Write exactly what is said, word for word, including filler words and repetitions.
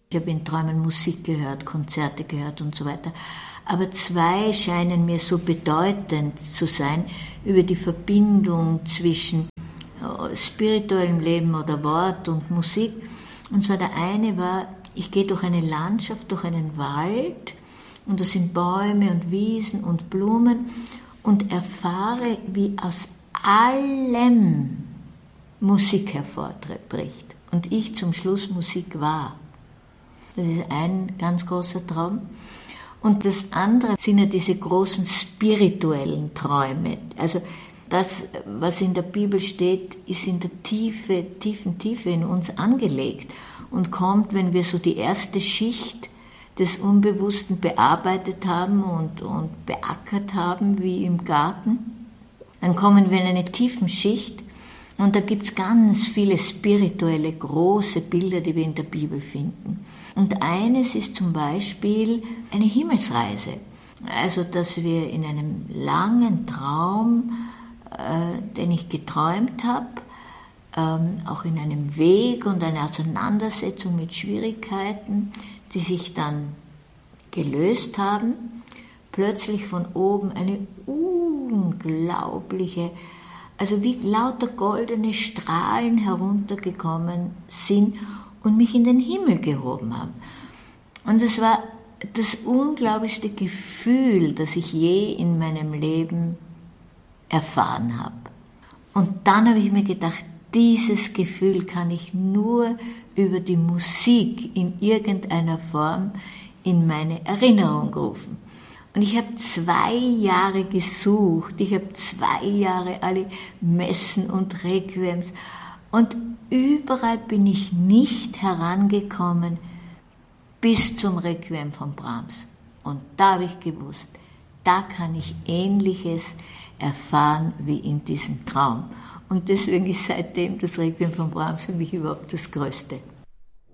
Ich habe in Träumen Musik gehört, Konzerte gehört und so weiter. Aber zwei scheinen mir so bedeutend zu sein über die Verbindung zwischen spirituellem Leben oder Wort und Musik. Und zwar der eine war, ich gehe durch eine Landschaft, durch einen Wald und da sind Bäume und Wiesen und Blumen und erfahre, wie aus allem Musik hervorbricht. Und ich zum Schluss Musik war. Das ist ein ganz großer Traum. Und das andere sind ja diese großen spirituellen Träume. Also das, was in der Bibel steht, ist in der Tiefe, tiefen Tiefe in uns angelegt und kommt, wenn wir so die erste Schicht des Unbewussten bearbeitet haben und, und beackert haben, wie im Garten. Dann kommen wir in eine tiefen Schicht und da gibt es ganz viele spirituelle, große Bilder, die wir in der Bibel finden. Und eines ist zum Beispiel eine Himmelsreise. Also, dass wir in einem langen Traum, äh, den ich geträumt habe, ähm, auch in einem Weg und einer Auseinandersetzung mit Schwierigkeiten, die sich dann gelöst haben, plötzlich von oben eine unglaubliche, also wie lauter goldene Strahlen heruntergekommen sind und mich in den Himmel gehoben haben. Und es war das unglaublichste Gefühl, das ich je in meinem Leben erfahren habe. Und dann habe ich mir gedacht, dieses Gefühl kann ich nur über die Musik in irgendeiner Form in meine Erinnerung rufen. Und ich habe zwei Jahre gesucht, ich habe zwei Jahre alle Messen und Requiems und überall bin ich nicht herangekommen bis zum Requiem von Brahms. Und da habe ich gewusst, da kann ich Ähnliches erfahren wie in diesem Traum. Und deswegen ist seitdem das Requiem von Brahms für mich überhaupt das Größte.